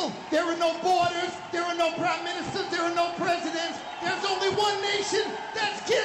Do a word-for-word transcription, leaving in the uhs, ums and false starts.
deal. There are no borders. There are no prime ministers. There are no presidents. There's only one nation. That's